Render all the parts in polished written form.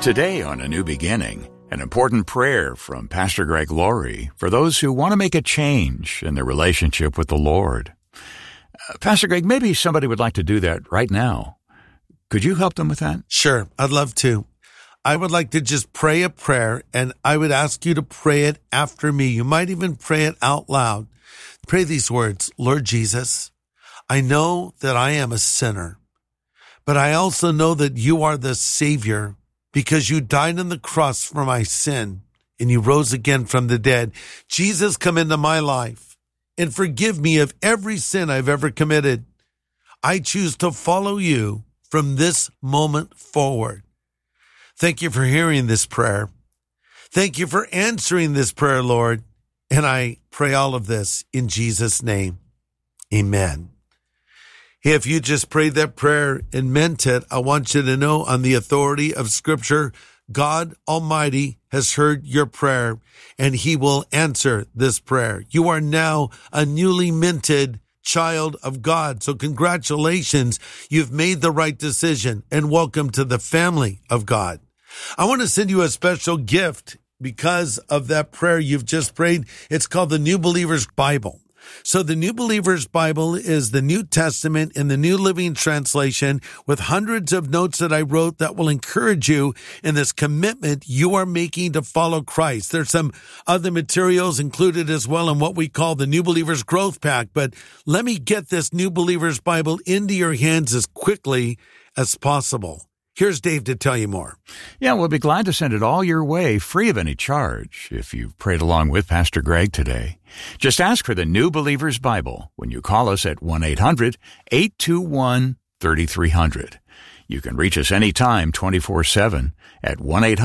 Today on A New Beginning, an important prayer from Pastor Greg Laurie for those who want to make a change in their relationship with the Lord. Pastor Greg, maybe somebody would like to do that right now. Could you help them with that? Sure, I'd love to. I would like to just pray a prayer, and I would ask you to pray it after me. You might even pray it out loud. Pray these words: Lord Jesus, I know that I am a sinner, but I also know that you are the Savior because you died on the cross for my sin and you rose again from the dead. Jesus, come into my life and forgive me of every sin I've ever committed. I choose to follow you from this moment forward. Thank you for hearing this prayer. Thank you for answering this prayer, Lord. And I pray all of this in Jesus' name. Amen. If you just prayed that prayer and meant it, I want you to know, on the authority of Scripture, God Almighty has heard your prayer and he will answer this prayer. You are now a newly minted child of God. So congratulations. You've made the right decision and welcome to the family of God. I want to send you a special gift because of that prayer you've just prayed. It's called the New Believer's Bible. So the New Believer's Bible is the New Testament in the New Living Translation with hundreds of notes that I wrote that will encourage you in this commitment you are making to follow Christ. There's some other materials included as well in what we call the New Believer's Growth Pack, but let me get this New Believer's Bible into your hands as quickly as possible. Here's Dave to tell you more. Yeah, we'll be glad to send it all your way, free of any charge, if you've prayed along with Pastor Greg today. Just ask for the New Believer's Bible when you call us at 1-800-821-3300. You can reach us anytime, 24/7, at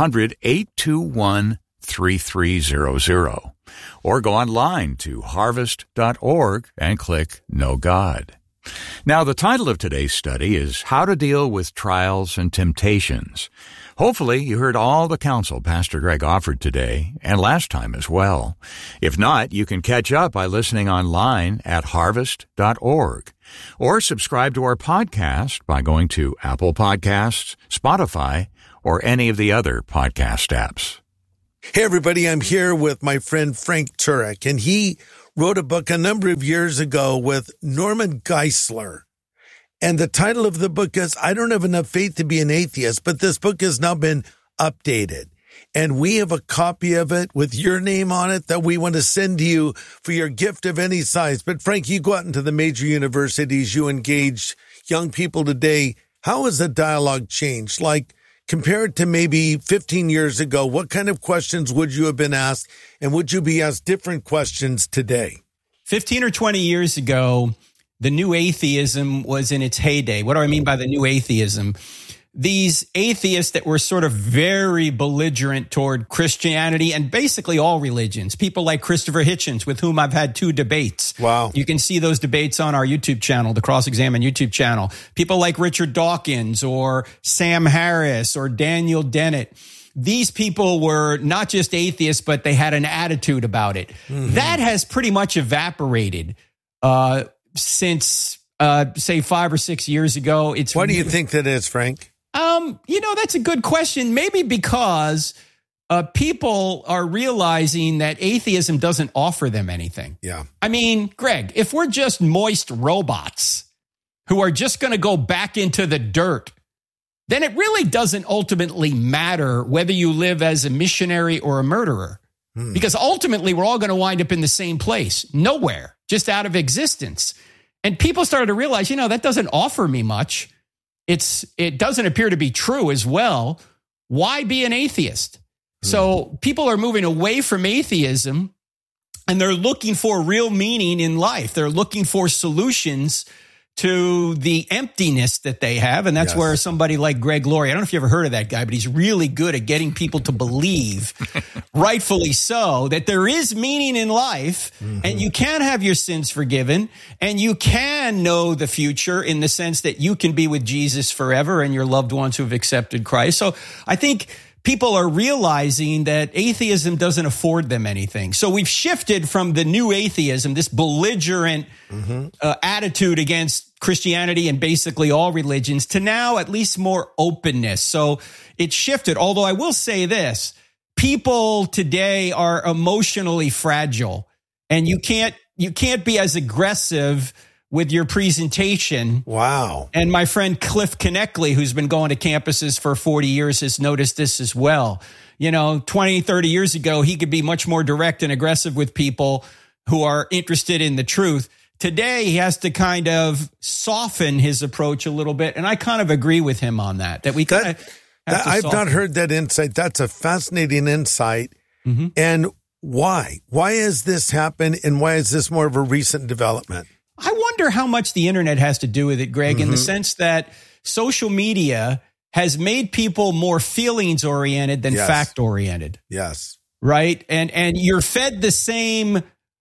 1-800-821-3300. Or go online to harvest.org and click Know God. Now, the title of today's study is How to Deal with Trials and Temptations. Hopefully, you heard all the counsel Pastor Greg offered today and last time as well. If not, you can catch up by listening online at harvest.org or subscribe to our podcast by going to Apple Podcasts, Spotify, or any of the other podcast apps. Hey, everybody, I'm here with my friend Frank Turek, and he wrote a book a number of years ago with Norman Geisler. And the title of the book is, I Don't Have Enough Faith to Be an Atheist, but this book has now been updated. And we have a copy of it with your name on it that we want to send to you for your gift of any size. But Frank, you go out into the major universities, you engage young people today. How has the dialogue changed? Like, compared to maybe 15 years ago, what kind of questions would you have been asked, and would you be asked different questions today? 15 or 20 years ago, the new atheism was in its heyday. What do I mean by the new atheism? These atheists that were sort of very belligerent toward Christianity and basically all religions. People like Christopher Hitchens, with whom I've had 2 debates. Wow. You can see those debates on our YouTube channel, the Cross-Examine YouTube channel. People like Richard Dawkins or Sam Harris or Daniel Dennett. These people were not just atheists, but they had an attitude about it. Mm-hmm. That has pretty much evaporated since, say, 5 or 6 years ago. Why do you think that is, Frank? That's a good question. Maybe because people are realizing that atheism doesn't offer them anything. Yeah. I mean, Greg, if we're just moist robots who are just going to go back into the dirt, then it really doesn't ultimately matter whether you live as a missionary or a murderer. Because ultimately, we're all going to wind up in the same place, nowhere, just out of existence. And people started to realize, that doesn't offer me much. It doesn't appear to be true as well. Why be an atheist? So people are moving away from atheism, and they're looking for real meaning in life. They're looking for solutions to the emptiness that they have. And that's where somebody like Greg Laurie, I don't know if you ever heard of that guy, but he's really good at getting people to believe, rightfully so, that there is meaning in life, and you can have your sins forgiven, and you can know the future in the sense that you can be with Jesus forever and your loved ones who have accepted Christ. So I think people are realizing that atheism doesn't afford them anything. So we've shifted from the new atheism, this belligerent attitude against Christianity and basically all religions, to now at least more openness. So it's shifted. Although I will say this, people today are emotionally fragile, and you can't be as aggressive with your presentation. Wow. And my friend Cliff Connectley, who's been going to campuses for 40 years, has noticed this as well. 20, 30 years ago, he could be much more direct and aggressive with people who are interested in the truth. Today, he has to kind of soften his approach a little bit. And I kind of agree with him on that we kind of have to I've soften. not heard that insight. That's a fascinating insight. And why? Why has this happened? And why is this more of a recent development? I wonder how much the internet has to do with it, Greg, in the sense that social media has made people more feelings oriented than fact oriented. Yes. Right. And you're fed the same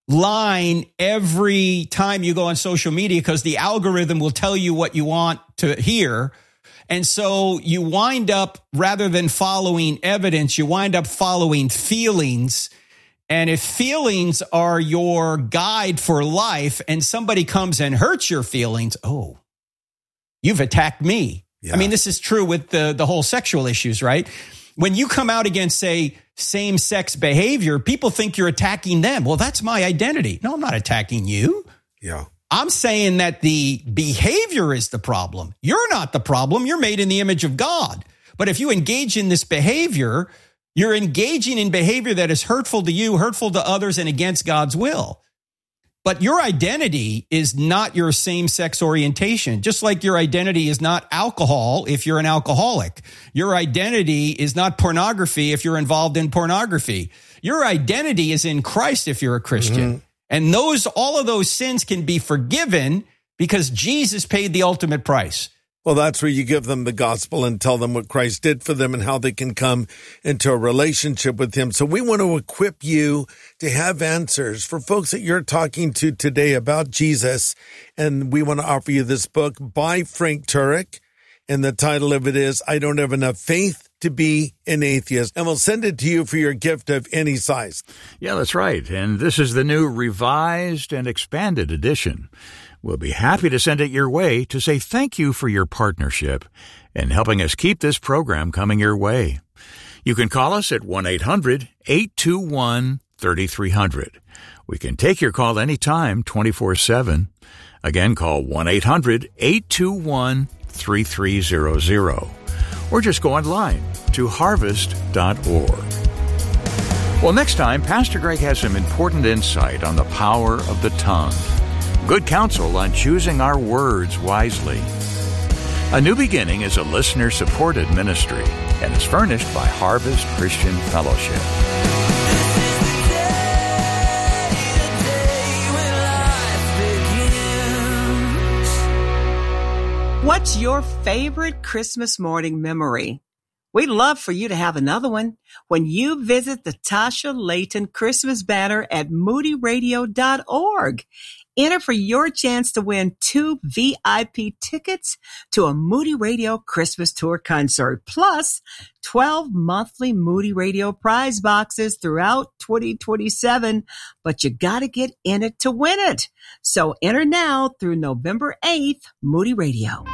line every time you go on social media because the algorithm will tell you what you want to hear. And so you wind up, rather than following evidence, you wind up following feelings. And if feelings are your guide for life and somebody comes and hurts your feelings, oh, you've attacked me. Yeah. I mean, this is true with the whole sexual issues, right? When you come out against, say, same-sex behavior, people think you're attacking them. Well, that's my identity. No, I'm not attacking you. Yeah. I'm saying that the behavior is the problem. You're not the problem. You're made in the image of God. But if you engage in this behavior, you're engaging in behavior that is hurtful to you, hurtful to others, and against God's will. But your identity is not your same-sex orientation, just like your identity is not alcohol if you're an alcoholic. Your identity is not pornography if you're involved in pornography. Your identity is in Christ if you're a Christian. And all of those sins can be forgiven because Jesus paid the ultimate price. Well, that's where you give them the gospel and tell them what Christ did for them and how they can come into a relationship with him. So we want to equip you to have answers for folks that you're talking to today about Jesus. And we want to offer you this book by Frank Turek. And the title of it is, I Don't Have Enough Faith to Be an Atheist. And we'll send it to you for your gift of any size. Yeah, that's right. And this is the new revised and expanded edition. We'll be happy to send it your way to say thank you for your partnership and helping us keep this program coming your way. You can call us at 1-800-821-3300. We can take your call anytime, 24/7. Again, call 1-800-821-3300. Or just go online to harvest.org. Well, next time, Pastor Greg has some important insight on the power of the tongue. Good counsel on choosing our words wisely. A New Beginning is a listener-supported ministry and is furnished by Harvest Christian Fellowship. What's your favorite Christmas morning memory? We'd love for you to have another one when you visit the Tasha Layton Christmas banner at moodyradio.org. Enter for your chance to win 2 VIP tickets to a Moody Radio Christmas Tour concert, plus 12 monthly Moody Radio prize boxes throughout 2027. But you got to get in it to win it. So enter now through November 8th, Moody Radio.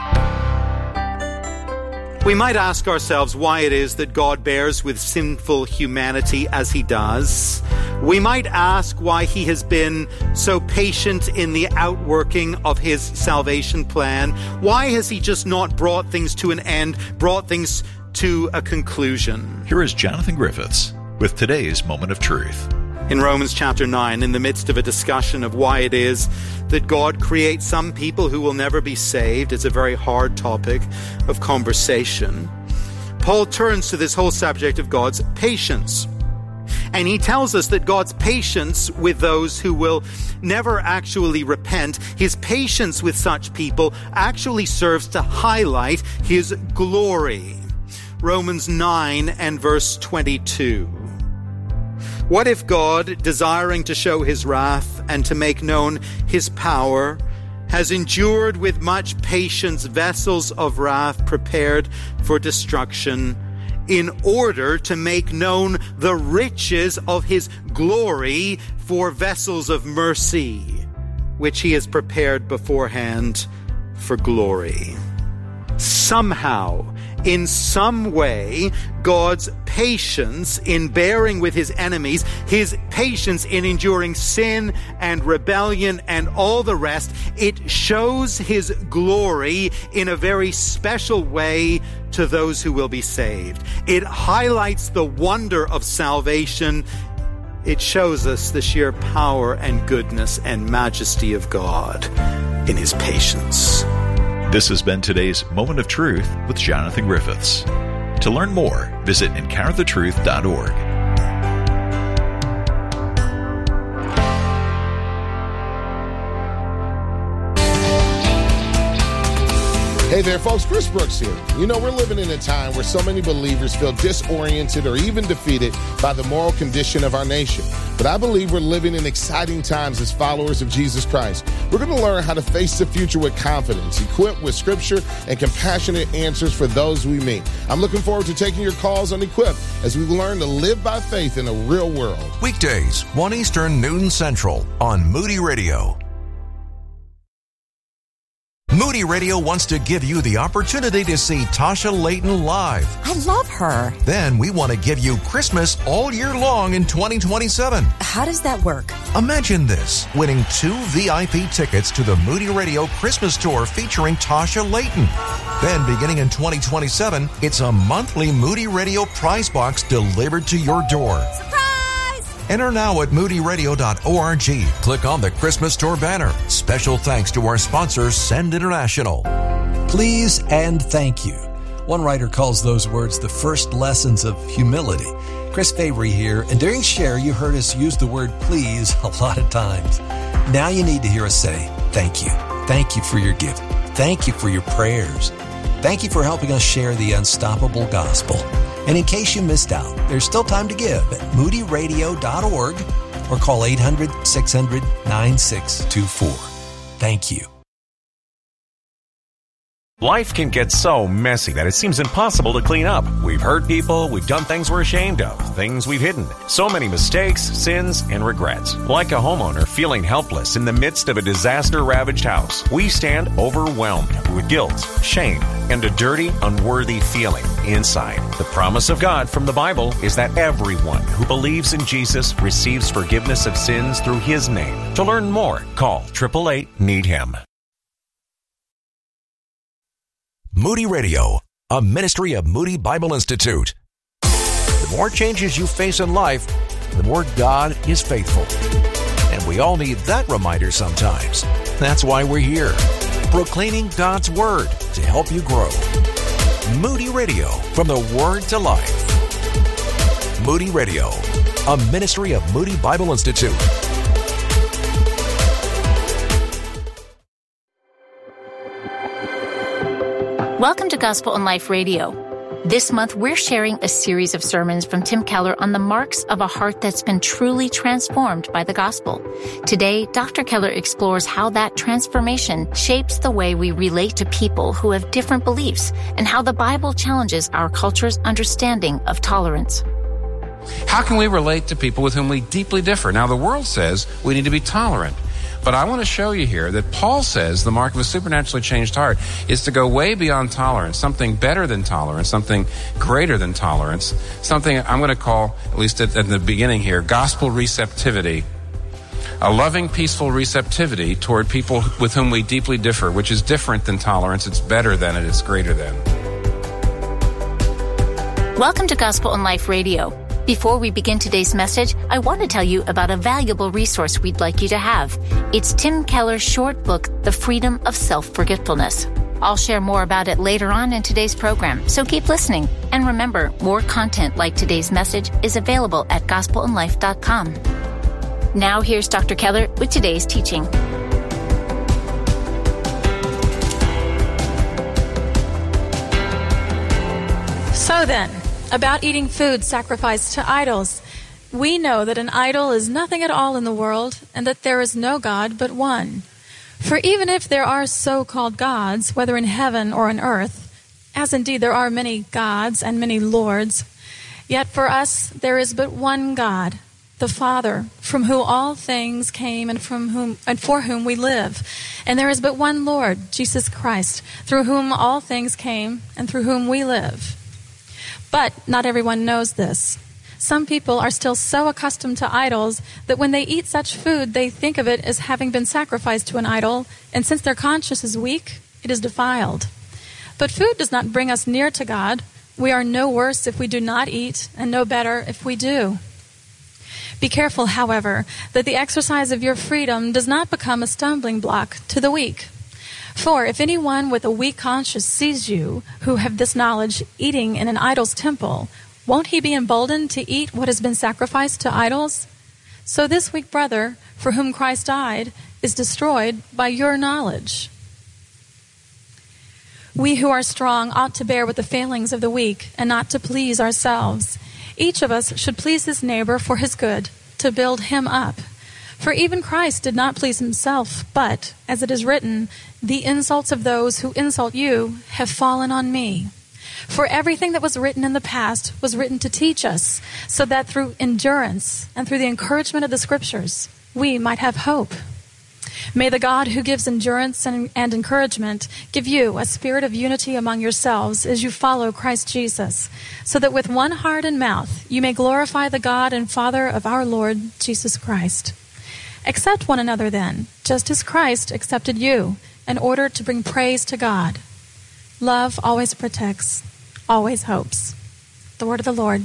We might ask ourselves why it is that God bears with sinful humanity as he does. We might ask why he has been so patient in the outworking of his salvation plan. Why has he just not brought things to an end, brought things to a conclusion? Here is Jonathan Griffiths with today's Moment of Truth. In Romans chapter 9, in the midst of a discussion of why it is that God creates some people who will never be saved, it's a very hard topic of conversation. Paul turns to this whole subject of God's patience. And he tells us that God's patience with those who will never actually repent, his patience with such people actually serves to highlight his glory. Romans 9 and verse 22. What if God, desiring to show his wrath and to make known his power, has endured with much patience vessels of wrath prepared for destruction, in order to make known the riches of his glory for vessels of mercy, which he has prepared beforehand for glory. Somehow, in some way, God's patience in bearing with his enemies, his patience in enduring sin and rebellion and all the rest, it shows his glory in a very special way to those who will be saved. It highlights the wonder of salvation. It shows us the sheer power and goodness and majesty of God in his patience. This has been today's Moment of Truth with Jonathan Griffiths. To learn more, visit encounterthetruth.org. Hey there, folks. Chris Brooks here. You know, we're living in a time where so many believers feel disoriented or even defeated by the moral condition of our nation. But I believe we're living in exciting times as followers of Jesus Christ. We're going to learn how to face the future with confidence, equipped with scripture and compassionate answers for those we meet. I'm looking forward to taking your calls on Equip as we learn to live by faith in a real world. Weekdays, 1 Eastern, noon Central on Moody Radio. Moody Radio wants to give you the opportunity to see Tasha Layton live. I love her. Then we want to give you Christmas all year long in 2027. How does that work? Imagine this, winning 2 VIP tickets to the Moody Radio Christmas Tour featuring Tasha Layton. Then beginning in 2027, it's a monthly Moody Radio prize box delivered to your door. Enter now at moodyradio.org. Click on the Christmas Tour banner. Special thanks to our sponsor, Send International. Please and thank you. One writer calls those words the first lessons of humility. Chris Fabry here, and during Share, you heard us use the word please a lot of times. Now you need to hear us say thank you. Thank you for your gift. Thank you for your prayers. Thank you for helping us share the unstoppable gospel. And in case you missed out, there's still time to give at moodyradio.org or call 800-600-9624. Thank you. Life can get so messy that it seems impossible to clean up. We've hurt people, we've done things we're ashamed of, things we've hidden. So many mistakes, sins, and regrets. Like a homeowner feeling helpless in the midst of a disaster-ravaged house, we stand overwhelmed with guilt, shame, and a dirty, unworthy feeling inside. The promise of God from the Bible is that everyone who believes in Jesus receives forgiveness of sins through His name. To learn more, call 888-NEED-HIM. Moody Radio, a ministry of Moody Bible Institute. The more changes you face in life, the more God is faithful. And we all need that reminder sometimes. That's why we're here, proclaiming God's Word to help you grow. Moody Radio, from the Word to Life. Moody Radio, a ministry of Moody Bible Institute. Welcome to Gospel in Life Radio. This month, we're sharing a series of sermons from Tim Keller on the marks of a heart that's been truly transformed by the gospel. Today, Dr. Keller explores how that transformation shapes the way we relate to people who have different beliefs and how the Bible challenges our culture's understanding of tolerance. How can we relate to people with whom we deeply differ? Now, the world says we need to be tolerant. But I want to show you here that Paul says the mark of a supernaturally changed heart is to go way beyond tolerance, something better than tolerance, something greater than tolerance, something I'm going to call, at least at the beginning here, gospel receptivity. A loving, peaceful receptivity toward people with whom we deeply differ, which is different than tolerance. It's better than it. It's greater than. Welcome to Gospel in Life Radio. Before we begin today's message, I want to tell you about a valuable resource we'd like you to have. It's Tim Keller's short book, The Freedom of Self-Forgetfulness. I'll share more about it later on in today's program, so keep listening. And remember, more content like today's message is available at gospelinlife.com. Now here's Dr. Keller with today's teaching. So then, about eating food sacrificed to idols. We know that an idol is nothing at all in the world, and that there is no God but one. For even if there are so-called gods, whether in heaven or on earth, as indeed there are many gods and many lords, yet for us there is but one God, the Father, from whom all things came and for whom we live. And there is but one Lord, Jesus Christ, through whom all things came and through whom we live. But not everyone knows this. Some people are still so accustomed to idols that when they eat such food, they think of it as having been sacrificed to an idol, and since their conscience is weak, it is defiled. But food does not bring us near to God. We are no worse if we do not eat, and no better if we do. Be careful, however, that the exercise of your freedom does not become a stumbling block to the weak. For if anyone with a weak conscience sees you, who have this knowledge, eating in an idol's temple, won't he be emboldened to eat what has been sacrificed to idols? So this weak brother, for whom Christ died, is destroyed by your knowledge. We who are strong ought to bear with the failings of the weak and not to please ourselves. Each of us should please his neighbor for his good, to build him up. For even Christ did not please himself, but, as it is written, the insults of those who insult you have fallen on me. For everything that was written in the past was written to teach us, so that through endurance and through the encouragement of the Scriptures, we might have hope. May the God who gives endurance and encouragement give you a spirit of unity among yourselves as you follow Christ Jesus, so that with one heart and mouth you may glorify the God and Father of our Lord Jesus Christ. Accept one another then, just as Christ accepted you, in order to bring praise to God. Love always protects, always hopes. The word of the Lord.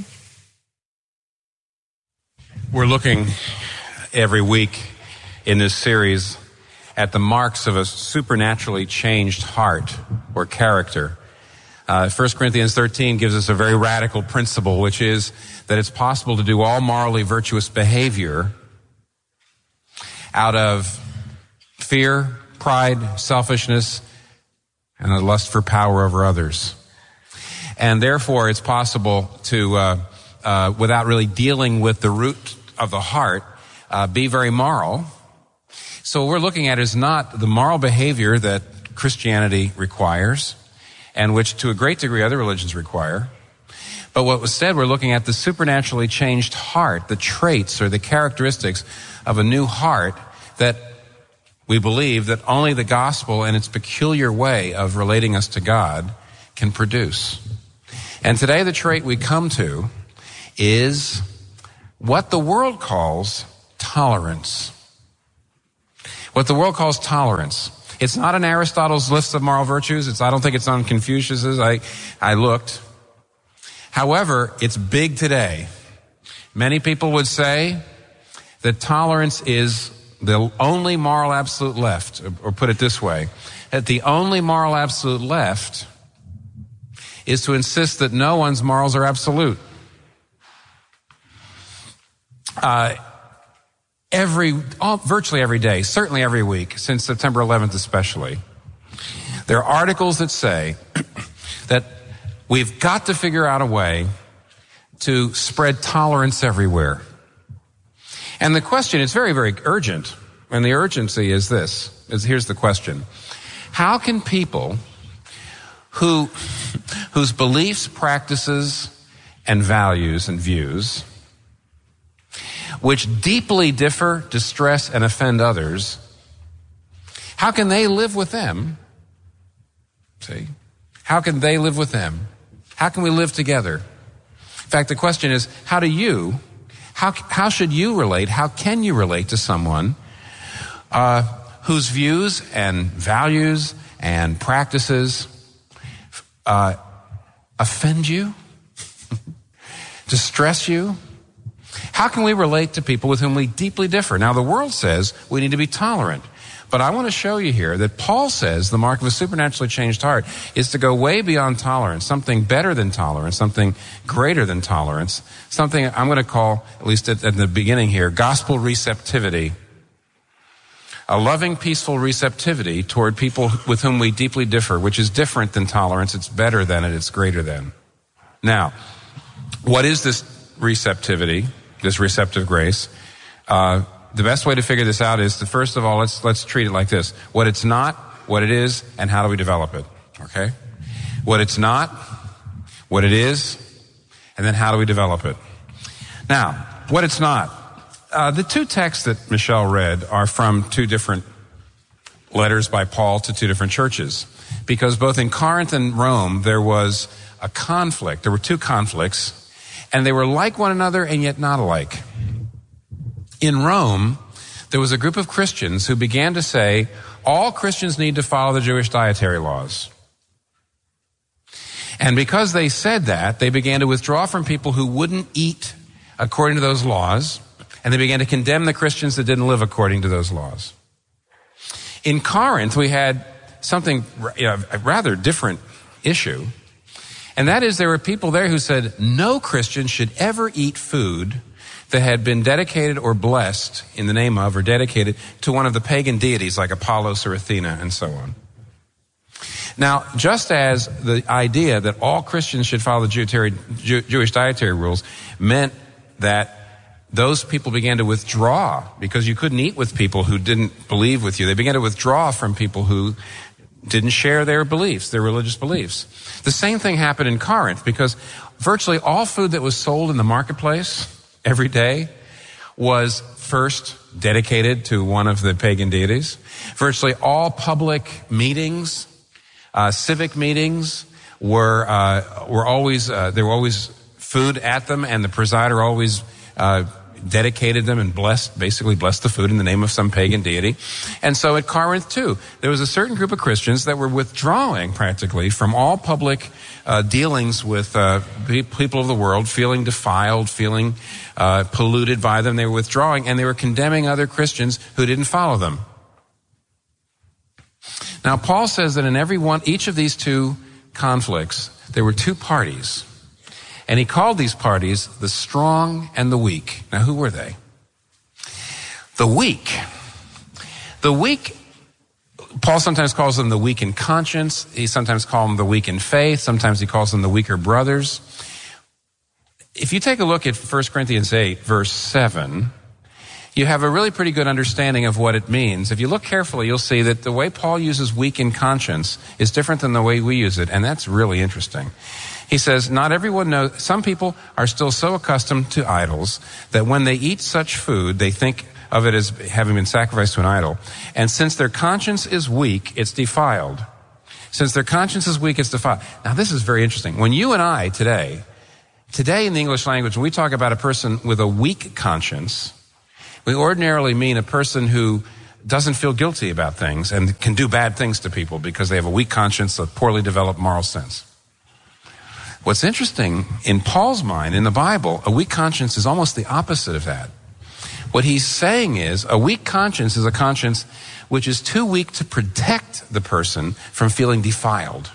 We're looking every week in this series at the marks of a supernaturally changed heart or character. 1 Corinthians 13 gives us a very radical principle, which is that it's possible to do all morally virtuous behavior out of fear, pride, selfishness, and a lust for power over others. And therefore, it's possible to, without really dealing with the root of the heart, be very moral. So what we're looking at is not the moral behavior that Christianity requires, and which to a great degree other religions require. But what was said, we're looking at the supernaturally changed heart, the traits or the characteristics of a new heart that we believe that only the gospel and its peculiar way of relating us to God can produce. And today the trait we come to is what the world calls tolerance. What the world calls tolerance. It's not in Aristotle's list of moral virtues. I don't think it's on Confucius's. I looked. However, it's big today. Many people would say that tolerance is the only moral absolute left, or put it this way, that the only moral absolute left is to insist that no one's morals are absolute. Virtually every day, certainly every week, since September 11th especially, there are articles that say that we've got to figure out a way to spread tolerance everywhere. And the question is very, very urgent. And the urgency is this. Here's the question. How can people whose beliefs, practices, and values and views, which deeply differ, distress, and offend others, how can they live with them? See? How can they live with them? How can we live together? In fact, the question is, how should you relate, how can you relate to someone whose views and values and practices offend you, distress you? How can we relate to people with whom we deeply differ? Now, the world says we need to be tolerant. But I want to show you here that Paul says the mark of a supernaturally changed heart is to go way beyond tolerance, something better than tolerance, something greater than tolerance, something I'm going to call, at least at the beginning here, gospel receptivity. A loving, peaceful receptivity toward people with whom we deeply differ, which is different than tolerance. It's better than it. It's greater than. Now, what is this receptivity, this receptive grace? The best way to figure this out is to, first of all, let's treat it like this. What it's not, what it is, and how do we develop it, okay? what it's not, what it is, and then how do we develop it. Now, what it's not. The two texts that Michelle read are from two different letters by Paul to two different churches, because both in Corinth and Rome there was a conflict. There were two conflicts, and they were like one another and yet not alike. In Rome, there was a group of Christians who began to say, all Christians need to follow the Jewish dietary laws. And because they said that, they began to withdraw from people who wouldn't eat according to those laws, and they began to condemn the Christians that didn't live according to those laws. In Corinth, we had something, a rather different issue, and that is there were people there who said no Christian should ever eat food that had been dedicated or blessed in the name of or dedicated to one of the pagan deities like Apollos or Athena and so on. Now, just as the idea that all Christians should follow the Jewish dietary rules meant that those people began to withdraw because you couldn't eat with people who didn't believe with you. They began to withdraw from people who didn't share their beliefs, their religious beliefs. The same thing happened in Corinth because virtually all food that was sold in the marketplace every day was first dedicated to one of the pagan deities. Virtually all public meetings, civic meetings were always there were always food at them, and the presider always dedicated them and blessed the food in the name of some pagan deity. And so at Corinth too, there was a certain group of Christians that were withdrawing practically from all public dealings with people of the world, feeling defiled, feeling polluted by them. They were withdrawing, and they were condemning other Christians who didn't follow them. Now, Paul says that in each of these two conflicts, there were two parties. And he called these parties the strong and the weak. Now, who were they? The weak, Paul sometimes calls them the weak in conscience. He sometimes calls them the weak in faith. Sometimes he calls them the weaker brothers. If you take a look at 1 Corinthians 8, verse 7, you have a really pretty good understanding of what it means. If you look carefully, you'll see that the way Paul uses weak in conscience is different than the way we use it, and that's really interesting. He says, not everyone knows, some people are still so accustomed to idols that when they eat such food, they think of it as having been sacrificed to an idol. And since their conscience is weak, it's defiled. Since their conscience is weak, it's defiled. Now, this is very interesting. When you and I today in the English language, when we talk about a person with a weak conscience, we ordinarily mean a person who doesn't feel guilty about things and can do bad things to people because they have a weak conscience, a poorly developed moral sense. What's interesting, in Paul's mind, in the Bible, a weak conscience is almost the opposite of that. What he's saying is a weak conscience is a conscience which is too weak to protect the person from feeling defiled.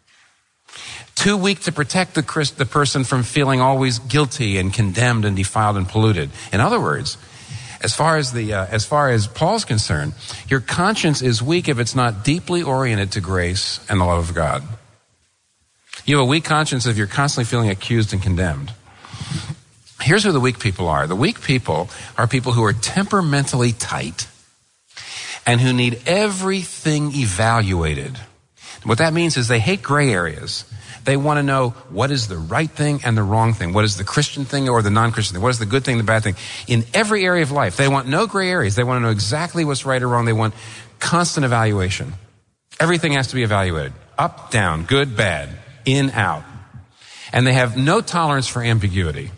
Too weak to protect the person from feeling always guilty and condemned and defiled and polluted. In other words, as far as Paul's concerned, your conscience is weak if it's not deeply oriented to grace and the love of God. You have a weak conscience if you're constantly feeling accused and condemned. Here's who the weak people are. The weak people are people who are temperamentally tight and who need everything evaluated. What that means is they hate gray areas. They want to know what is the right thing and the wrong thing. What is the Christian thing or the non-Christian thing? What is the good thing, the bad thing? In every area of life, they want no gray areas. They want to know exactly what's right or wrong. They want constant evaluation. Everything has to be evaluated. Up, down, good, bad, in, out. And they have no tolerance for ambiguity.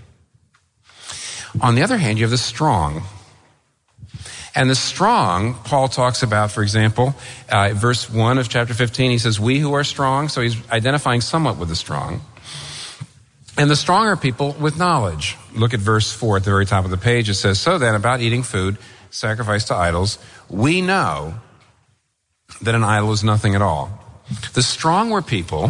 On the other hand, you have the strong. And the strong, Paul talks about, for example, verse 1 of chapter 15, he says, we who are strong. So he's identifying somewhat with the strong. And the strong are people with knowledge. Look at verse 4 at the very top of the page. It says, so then about eating food sacrificed to idols, we know that an idol is nothing at all. The strong were people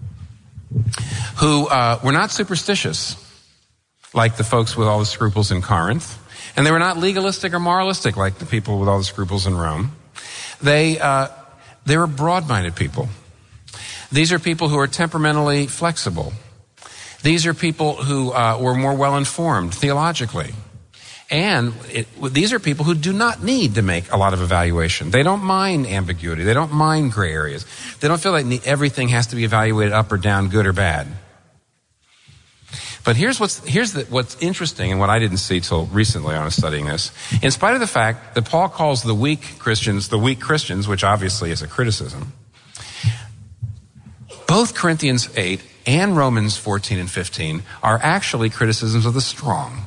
who were not superstitious, like the folks with all the scruples in Corinth. And they were not legalistic or moralistic like the people with all the scruples in Rome. They were broad-minded people. These are people who are temperamentally flexible. These are people who were more well-informed theologically. And these are people who do not need to make a lot of evaluation. They don't mind ambiguity. They don't mind gray areas. They don't feel like everything has to be evaluated up or down, good or bad. But here's what's interesting and what I didn't see till recently when I was studying this. In spite of the fact that Paul calls the weak Christians, which obviously is a criticism, both Corinthians 8 and Romans 14 and 15 are actually criticisms of the strong.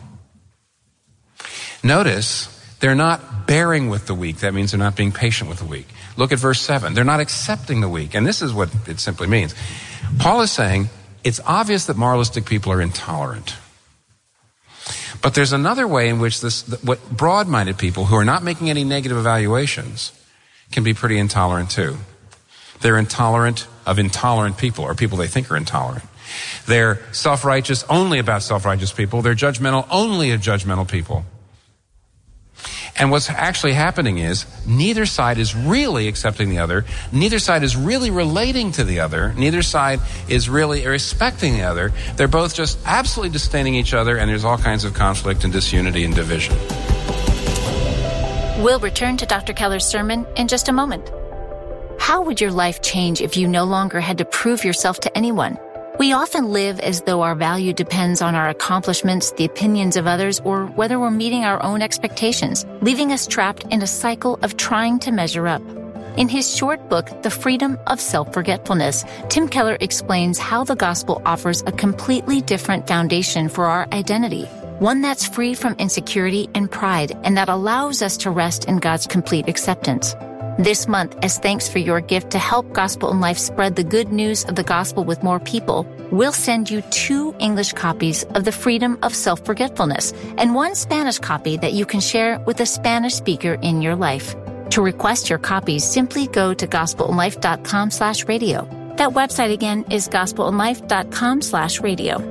Notice, they're not bearing with the weak. That means they're not being patient with the weak. Look at verse 7. They're not accepting the weak. And this is what it simply means. Paul is saying, it's obvious that moralistic people are intolerant. But there's another way in which what broad-minded people who are not making any negative evaluations can be pretty intolerant too. They're intolerant of intolerant people, or people they think are intolerant. They're self-righteous only about self-righteous people. They're judgmental only of judgmental people. And what's actually happening is neither side is really accepting the other. Neither side is really relating to the other. Neither side is really respecting the other. They're both just absolutely disdaining each other, and there's all kinds of conflict and disunity and division. We'll return to Dr. Keller's sermon in just a moment. How would your life change if you no longer had to prove yourself to anyone? We often live as though our value depends on our accomplishments, the opinions of others, or whether we're meeting our own expectations, leaving us trapped in a cycle of trying to measure up. In his short book, The Freedom of Self-Forgetfulness, Tim Keller explains how the gospel offers a completely different foundation for our identity, one that's free from insecurity and pride, and that allows us to rest in God's complete acceptance. This month, as thanks for your gift to help Gospel in Life spread the good news of the gospel with more people, we'll send you 2 English copies of The Freedom of Self-Forgetfulness and 1 Spanish copy that you can share with a Spanish speaker in your life. To request your copies, simply go to gospelinlife.com/radio. That website again is gospelinlife.com/radio.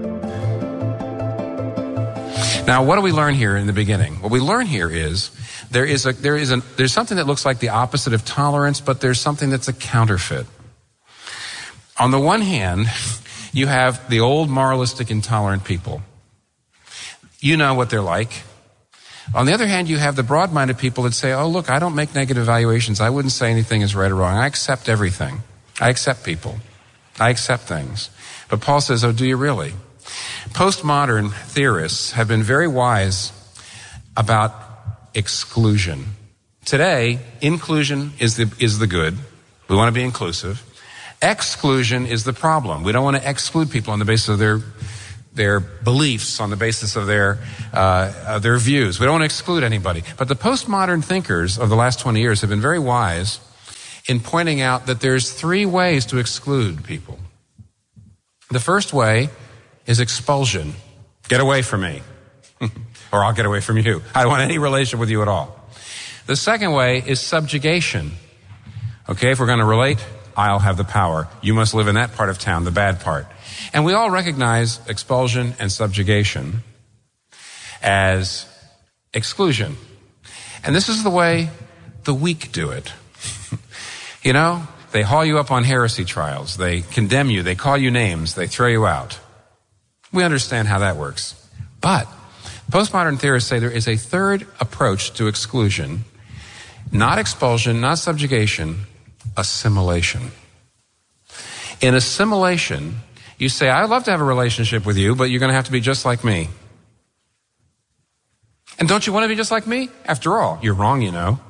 Now, what do we learn here in the beginning? What we learn here is there's something that looks like the opposite of tolerance, but there's something that's a counterfeit. On the one hand, you have the old moralistic, intolerant people. You know what they're like. On the other hand, you have the broad-minded people that say, oh, look, I don't make negative evaluations. I wouldn't say anything is right or wrong. I accept everything. I accept people. I accept things. But Paul says, oh, do you really? Postmodern theorists have been very wise about exclusion. Today, inclusion is the good. We want to be inclusive. Exclusion is the problem. We don't want to exclude people on the basis of their beliefs, on the basis of their views. We don't want to exclude anybody. But the postmodern thinkers of the last 20 years have been very wise in pointing out that there's 3 ways to exclude people. The first way is expulsion. Get away from me. Or I'll get away from you. I don't want any relation with you at all. The second way is subjugation. Okay, if we're going to relate, I'll have the power. You must live in that part of town, the bad part. And we all recognize expulsion and subjugation as exclusion. And this is the way the weak do it. You know, they haul you up on heresy trials. They condemn you. They call you names. They throw you out. We understand how that works. But postmodern theorists say there is a third approach to exclusion. Not expulsion, not subjugation, assimilation. In assimilation, you say, I'd love to have a relationship with you, but you're going to have to be just like me. And don't you want to be just like me? After all, you're wrong, you know.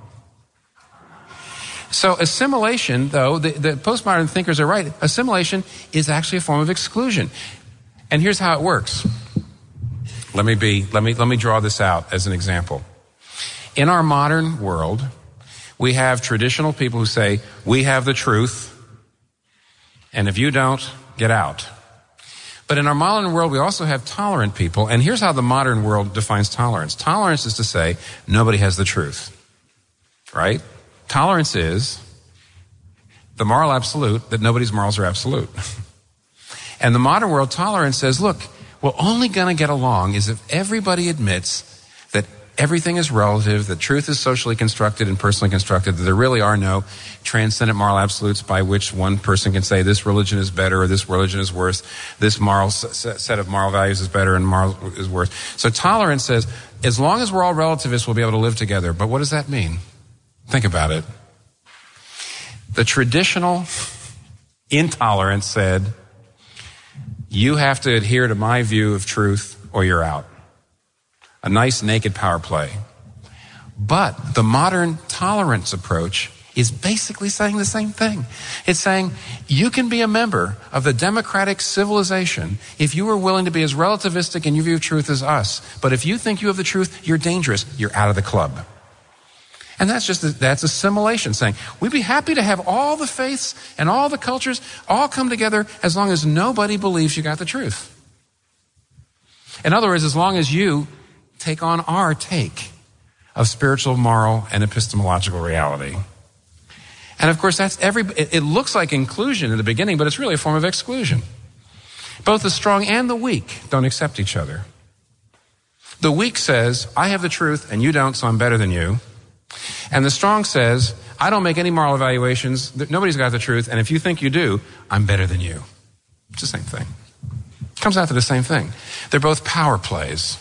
So assimilation, though, the postmodern thinkers are right. Assimilation is actually a form of exclusion. And here's how it works. Let me draw this out as an example. In our modern world, we have traditional people who say, we have the truth, and if you don't, get out. But in our modern world, we also have tolerant people, and here's how the modern world defines tolerance. Tolerance is to say, nobody has the truth, right? Tolerance is the moral absolute that nobody's morals are absolute. And the modern world, tolerance says, look, we're only going to get along is if everybody admits that everything is relative, that truth is socially constructed and personally constructed, that there really are no transcendent moral absolutes by which one person can say this religion is better or this religion is worse, this moral set of moral values is better and moral is worse. So tolerance says, as long as we're all relativists, we'll be able to live together. But what does that mean? Think about it. The traditional intolerance said, you have to adhere to my view of truth or you're out. A nice naked power play. But the modern tolerance approach is basically saying the same thing. It's saying you can be a member of the democratic civilization if you are willing to be as relativistic in your view of truth as us. But if you think you have the truth, you're dangerous. You're out of the club. And that's assimilation, saying we'd be happy to have all the faiths and all the cultures all come together as long as nobody believes you got the truth. In other words, as long as you take on our take of spiritual, moral, and epistemological reality. And of course, it looks like inclusion in the beginning, but it's really a form of exclusion. Both the strong and the weak don't accept each other. The weak says, I have the truth and you don't, so I'm better than you. And the strong says, I don't make any moral evaluations, nobody's got the truth, and if you think you do, I'm better than you. It's the same thing. It comes out to the same thing. They're both power plays.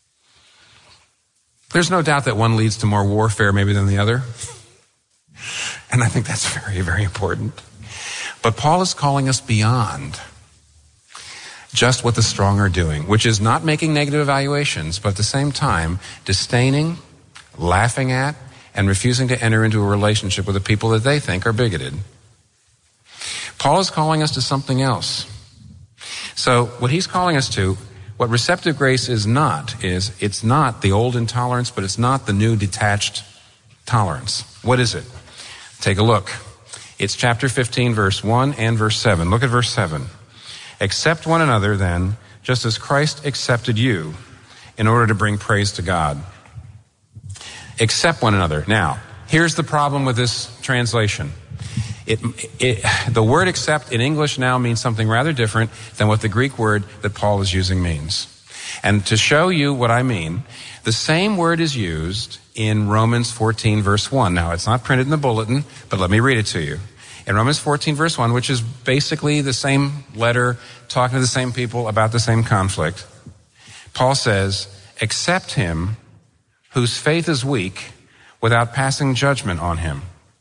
There's no doubt that one leads to more warfare maybe than the other. And I think that's very, very important. But Paul is calling us beyond just what the strong are doing, which is not making negative evaluations, but at the same time disdaining, laughing at, and refusing to enter into a relationship with the people that they think are bigoted. Paul is calling us to something else. So what he's calling us to, what receptive grace is it's not the old intolerance, but it's not the new detached tolerance. What is it? Take a look. It's chapter 15, verse 1 and verse 7. Look at verse 7. Accept one another then, just as Christ accepted you, in order to bring praise to God. Accept one another. Now, here's the problem with this translation. The word accept in English now means something rather different than what the Greek word that Paul is using means. And to show you what I mean, the same word is used in Romans 14, verse 1. Now, it's not printed in the bulletin, but let me read it to you. In Romans 14, verse 1, which is basically the same letter talking to the same people about the same conflict, Paul says, accept him whose faith is weak without passing judgment on him.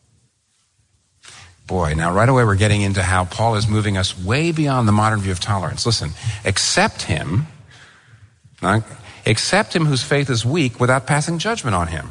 Boy, now right away we're getting into how Paul is moving us way beyond the modern view of tolerance. Listen, accept him whose faith is weak without passing judgment on him.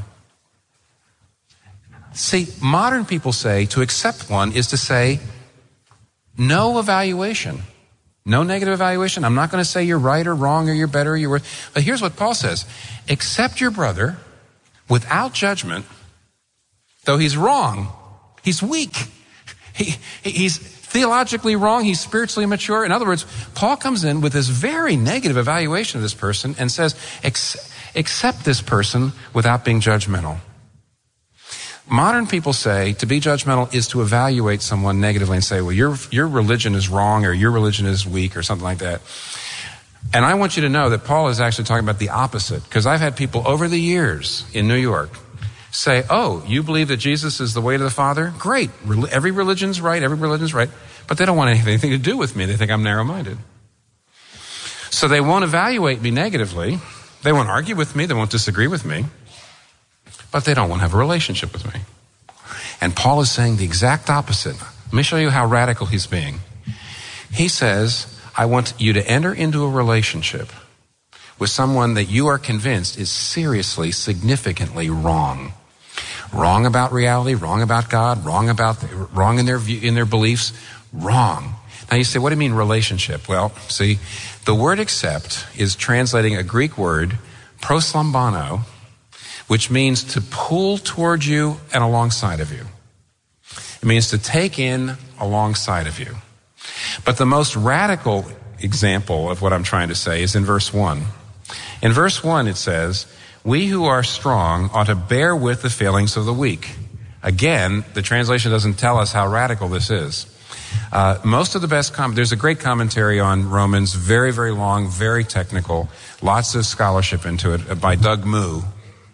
See, modern people say to accept one is to say no evaluation, no negative evaluation. I'm not going to say you're right or wrong or you're better or you're worse. But here's what Paul says. Accept your brother without judgment, though he's wrong. He's weak. He's theologically wrong. He's spiritually immature. In other words, Paul comes in with this very negative evaluation of this person and says, accept this person without being judgmental. Modern people say to be judgmental is to evaluate someone negatively and say, well, your religion is wrong or your religion is weak or something like that. And I want you to know that Paul is actually talking about the opposite, because I've had people over the years in New York say, oh, you believe that Jesus is the way to the Father? Great. Every religion's right. But they don't want anything to do with me. They think I'm narrow-minded. So they won't evaluate me negatively. They won't argue with me. They won't disagree with me. But they don't want to have a relationship with me. And Paul is saying the exact opposite. Let me show you how radical he's being. He says, I want you to enter into a relationship with someone that you are convinced is seriously, significantly wrong. Wrong about reality, wrong about God, wrong in their view, in their beliefs, wrong. Now you say, what do you mean relationship? Well, see, the word accept is translating a Greek word, proslambano, which means to pull toward you and alongside of you. It means to take in alongside of you. But the most radical example of what I'm trying to say is in verse 1. In verse 1 it says, we who are strong ought to bear with the failings of the weak. Again, the translation doesn't tell us how radical this is. Most of the best, there's a great commentary on Romans, very, very long, very technical, lots of scholarship into it, by Doug Moo.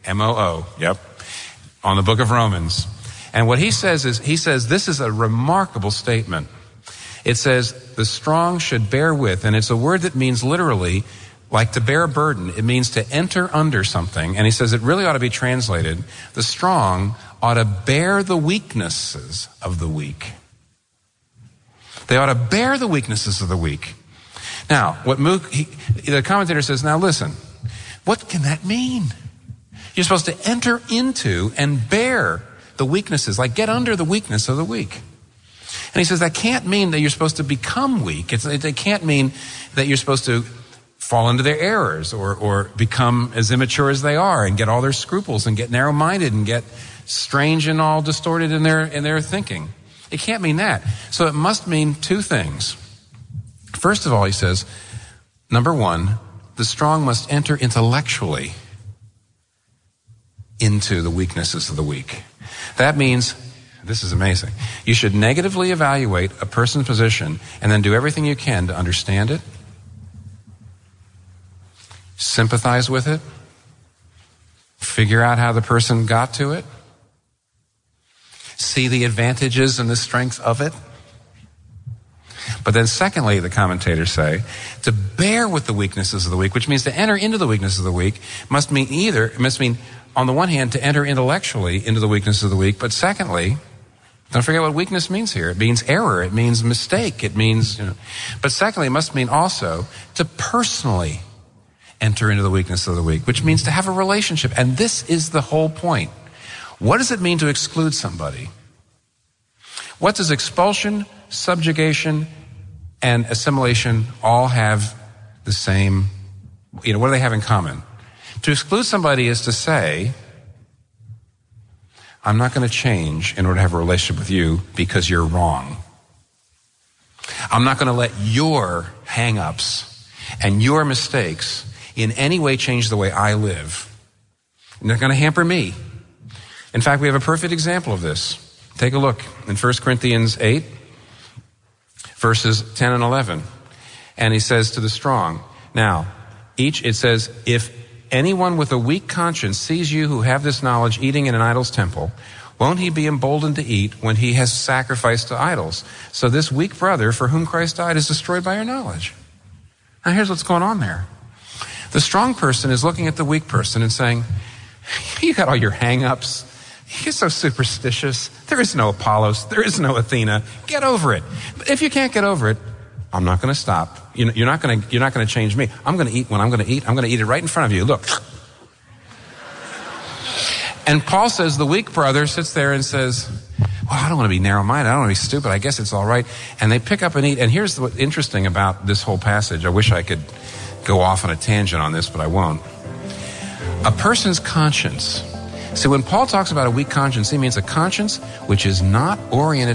M-O-O, yep, on the book of Romans. And what he says is, this is a remarkable statement. It says, the strong should bear with, and it's a word that means literally, like to bear a burden. It means to enter under something. And he says it really ought to be translated, the strong ought to bear the weaknesses of the weak. They ought to bear the weaknesses of the weak. Now, the commentator says, now listen, what can that mean? You're supposed to enter into and bear the weaknesses, like get under the weakness of the weak. And he says that can't mean that you're supposed to become weak. It can't mean that you're supposed to fall into their errors or become as immature as they are and get all their scruples and get narrow-minded and get strange and all distorted in their thinking. It can't mean that. So it must mean two things. First of all, he says, number one, the strong must enter intellectually into the weaknesses of the weak. That means, this is amazing, you should negatively evaluate a person's position and then do everything you can to understand it, sympathize with it, figure out how the person got to it, see the advantages and the strength of it. But then secondly, the commentators say, to bear with the weaknesses of the weak, which means to enter into the weaknesses of the weak, must mean on the one hand, to enter intellectually into the weakness of the weak, but secondly, don't forget what weakness means here. It means error. It means mistake. It means, but secondly, it must mean also to personally enter into the weakness of the weak, which means to have a relationship. And this is the whole point. What does it mean to exclude somebody? What does expulsion, subjugation, and assimilation all have the same, what do they have in common? To exclude somebody is to say, I'm not going to change in order to have a relationship with you because you're wrong. I'm not going to let your hang-ups and your mistakes in any way change the way I live. You're not going to hamper me. In fact, we have a perfect example of this. Take a look in 1 Corinthians 8, verses 10 and 11. And he says to the strong, now, it says, if anyone with a weak conscience sees you who have this knowledge eating in an idol's temple, won't he be emboldened to eat when he has sacrificed to idols? So this weak brother for whom Christ died is destroyed by your knowledge. Now here's what's going on there. The strong person is looking at the weak person and saying, you got all your hang-ups. You're so superstitious. There is no Apollos. There is no Athena. Get over it. But if you can't get over it, I'm not going to stop. You're not going to change me. I'm going to eat when I'm going to eat. I'm going to eat it right in front of you. Look. And Paul says the weak brother sits there and says, well, I don't want to be narrow-minded. I don't want to be stupid. I guess it's all right. And they pick up and eat. And here's what's interesting about this whole passage. I wish I could go off on a tangent on this, but I won't. A person's conscience. See, when Paul talks about a weak conscience, he means a conscience which is not oriented